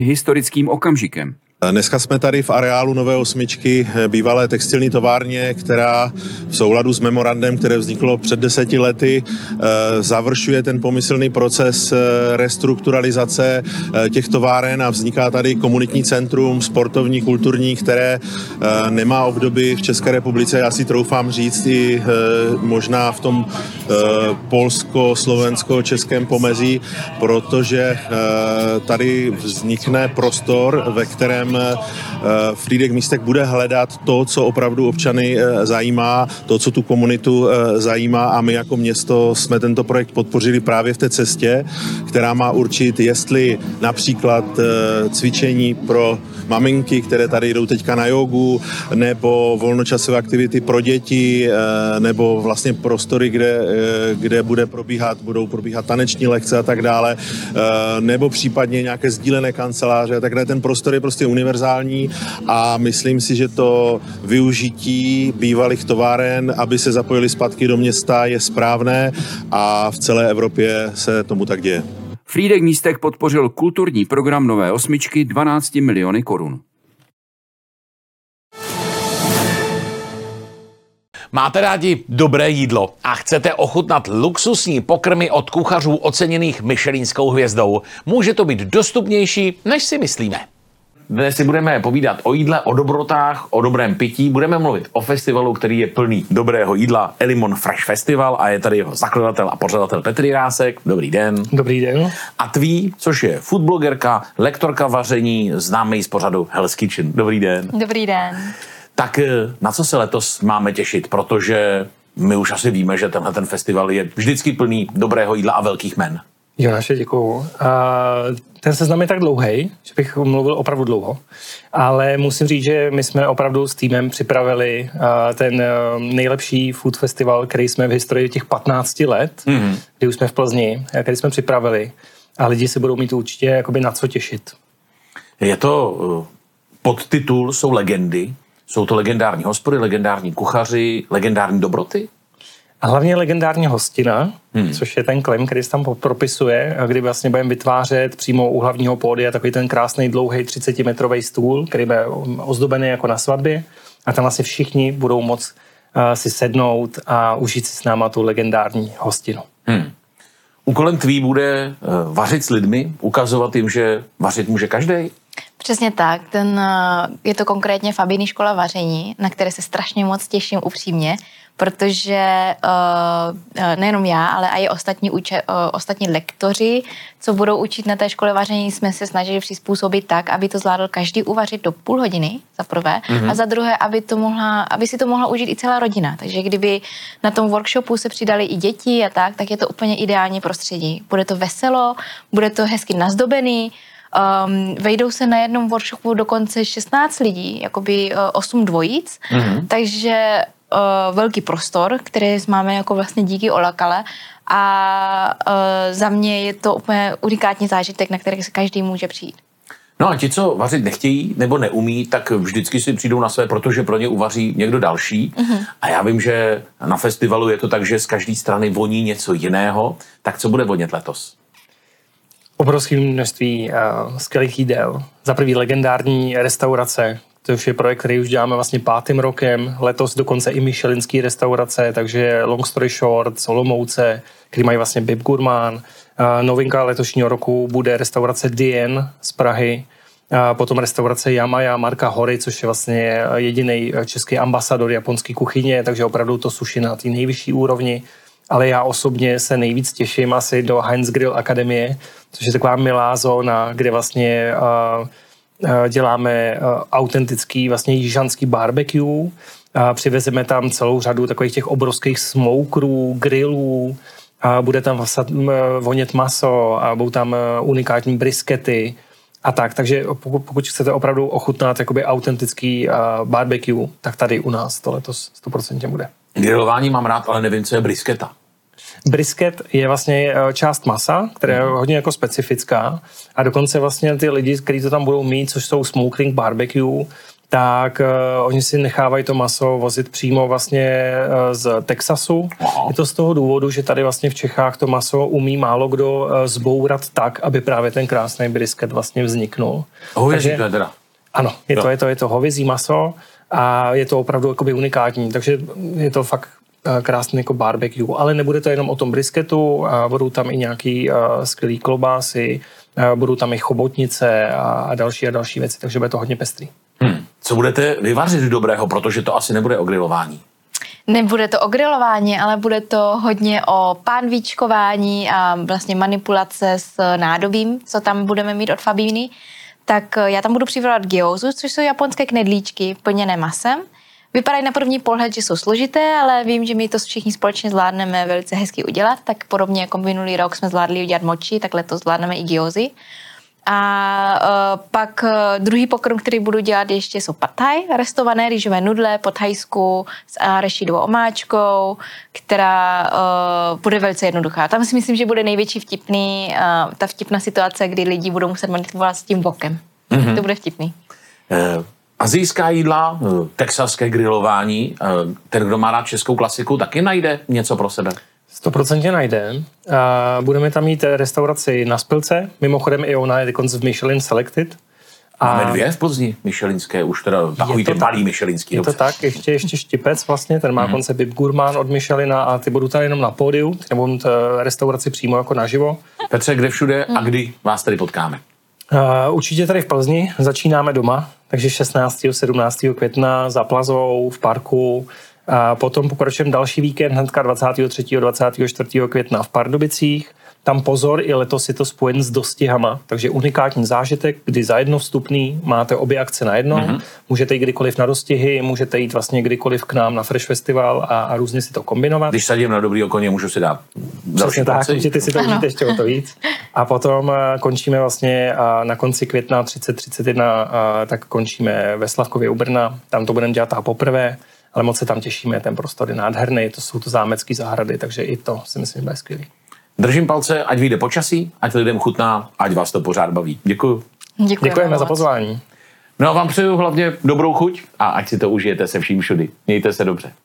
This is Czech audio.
historickým okamžikem. Dneska jsme tady v areálu Nové Osmičky, bývalé textilní továrně, která v souladu s memorandem, které vzniklo před 10 lety, završuje ten pomyslný proces restrukturalizace těch továren a vzniká tady komunitní centrum sportovní, kulturní, které nemá obdoby v České republice. Já si troufám říct i možná v tom polsko-slovensko-českém pomezí, protože tady vznikne prostor, ve kterém Frýdek Místek bude hledat to, co opravdu občany zajímá, to, co tu komunitu zajímá, a my jako město jsme tento projekt podpořili právě v té cestě, která má určit, jestli například cvičení pro maminky, které tady jdou teďka na jogu, nebo volnočasové aktivity pro děti, nebo vlastně prostory, kde budou probíhat taneční lekce a tak dále, nebo případně nějaké sdílené kanceláře a tak dále. Ten prostor je prostě univerzální a myslím si, že to využití bývalých továren, aby se zapojili zpátky do města, je správné a v celé Evropě se tomu tak děje. Frýdek Místek podpořil kulturní program Nové Osmičky 12 miliony korun. Máte rádi dobré jídlo a chcete ochutnat luxusní pokrmy od kuchařů oceněných Michelinskou hvězdou? Může to být dostupnější, než si myslíme. Dnes si budeme povídat o jídle, o dobrotách, o dobrém pití. Budeme mluvit o festivalu, který je plný dobrého jídla, Elimon Fresh Festival, a je tady jeho zakladatel a pořadatel Petr Jirásek. Dobrý den. Dobrý den. A Tví, což je foodblogerka, lektorka vaření, známý z pořadu Hell's Kitchen. Dobrý den. Dobrý den. Tak na co se letos máme těšit, protože my už asi víme, že tenhle ten festival je vždycky plný dobrého jídla a velkých men. Jonáše, děkuju. Ten seznam je tak dlouhý, že bych mluvil opravdu dlouho, ale musím říct, že my jsme opravdu s týmem připravili ten nejlepší food festival, který jsme v historii těch 15 let, kdy už jsme v Plzni, který jsme připravili, a lidi se budou mít určitě jakoby na co těšit. Je to podtitul, jsou legendy, jsou to legendární hospody, legendární kuchaři, legendární dobroty? A hlavně legendární hostina, což je ten klem, který se tam propisuje, kdy vlastně budeme vytvářet přímo u hlavního pódia takový ten krásný dlouhý 30-metrový stůl, který bude ozdobený jako na svatbě, a tam vlastně všichni budou moct si sednout a užít si s náma tu legendární hostinu. Úkolem Tví bude vařit s lidmi, ukazovat jim, že vařit může každý. Přesně tak. Je to konkrétně Fabijní škola vaření, na které se strašně moc těším upřímně, protože nejenom já, ale i ostatní lektoři, co budou učit na té škole vaření, jsme se snažili přizpůsobit tak, aby to zvládl každý uvařit do půl hodiny, za prvé, a za druhé, aby si to mohla užít i celá rodina. Takže kdyby na tom workshopu se přidali i děti a tak je to úplně ideální prostředí. Bude to veselo, bude to hezky nazdobený, vejdou se na jednom workshopu dokonce 16 lidí, jakoby 8 dvojic, takže velký prostor, který máme jako vlastně díky Olakale, a za mě je to úplně unikátní zážitek, na který se každý může přijít. No a ti, co vařit nechtějí nebo neumí, tak vždycky si přijdou na své, protože pro ně uvaří někdo další. A já vím, že na festivalu je to tak, že z každé strany voní něco jiného. Tak co bude vonět letos? Obrovské množství skvělých jídel. Za první legendární restaurace, to je projekt, který už děláme vlastně 5. rokem, letos dokonce i michelinský restaurace, takže Long Story Short, Olomouce, který mají vlastně Bib Gourmand. Novinka letošního roku bude restaurace Dien z Prahy, potom restaurace Yamaya Marka Hory, což je vlastně jediný český ambasador japonské kuchyně, takže opravdu to sushi na té nejvyšší úrovni. Ale já osobně se nejvíc těším asi do Heinz Grill Akademie, což je taková milá zóna, kde vlastně děláme autentický vlastně jižanský barbecue. Přivezeme tam celou řadu takových těch obrovských smokerů, grillů, bude tam vonět maso a budou tam unikátní briskety a tak. Takže pokud chcete opravdu ochutnat jakoby autentický barbecue, tak tady u nás to letos 100% bude. Grilování mám rád, ale nevím, co je brisketa. Brisket je vlastně část masa, která je hodně jako specifická, a dokonce vlastně ty lidi, kteří to tam budou mít, což jsou smoking barbecue, tak oni si nechávají to maso vozit přímo vlastně z Texasu. Je to z toho důvodu, že tady vlastně v Čechách to maso umí málo kdo zbourat tak, aby právě ten krásný brisket vlastně vzniknul. Hovězí to je teda. Ano, je to hovězí maso a je to opravdu jakoby unikátní, takže je to fakt krásný jako barbecue, ale nebude to jenom o tom brisketu, budou tam i nějaký skvělý klobásy, budou tam i chobotnice a další věci, takže bude to hodně pestrý. Co budete vyvařit dobrého, protože to asi nebude o grilování? Nebude to o grilování, ale bude to hodně o pánvíčkování a vlastně manipulace s nádobím, co tam budeme mít od Fabíny. Tak já tam budu připravovat gyózu, což jsou japonské knedlíčky plněné masem. Vypadají na první pohled, že jsou složité, ale vím, že my to všichni společně zvládneme velice hezky udělat. Tak podobně jako minulý rok jsme zvládli udělat mochi, tak letos zvládneme i gyózy. A pak druhý pokrm, který budu dělat ještě jsou pad thai, restované rýžové nudle po thajsku s arašidovou omáčkou, která bude velice jednoduchá. Tam si myslím, že bude největší ta vtipná situace, kdy lidi budou muset manipulovat s tím vokem. To bude vtipný. Azijská jídla, texaské grilování, ten, kdo má rád českou klasiku, taky najde něco pro sebe. 100% najde. Budeme tam mít restauraci na Spilce, mimochodem i ona je dokonce v Michelin Selected. Máme 2 v Plzni, michelinské, už teda takový ty malý michelinský. Je to tak, ještě Štipec vlastně, ten má koncept Bib Gourmand od Michelina a ty budou tady jenom na pódiu, ty nebudou mít restauraci přímo jako naživo. Petře, kde všude a kdy vás tady potkáme? Určitě tady v Plzni, začínáme doma, takže 16. 17. května za Plazou v parku. A potom pokračujeme další víkend, hnedka 23. 24. května v Pardubicích. Tam pozor, i letos je to spojen s dostihama, takže unikátní zážitek, kdy za jedno vstupný máte obě akce na jedno. Můžete jít kdykoliv na dostihy, můžete jít vlastně kdykoliv k nám na Fresh Festival a různě si to kombinovat. Když sadím na dobrýho koně, můžu si dát další tak, můžete si to užít ještě o to víc. A potom končíme vlastně na konci května 30-31, tak končíme ve Slavkově u Brna, tam to budeme dělat poprvé. Ale moc se tam těšíme, ten prostor je nádherný, to jsou to zámecké zahrady, takže i to si myslím, že bude skvělý. Držím palce, ať vyjde počasí, ať lidem chutná, ať vás to pořád baví. Děkuju. Děkujeme za pozvání. No a vám přeju hlavně dobrou chuť a ať si to užijete se vším všudy. Mějte se dobře.